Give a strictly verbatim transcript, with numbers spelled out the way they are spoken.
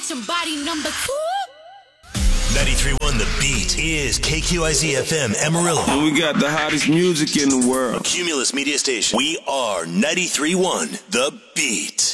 action body number two. ninety-three point one The Beat is K Q I Z F M Amarillo. And we got the hottest music in the world. Cumulus Media Station. We are ninety-three point one The Beat.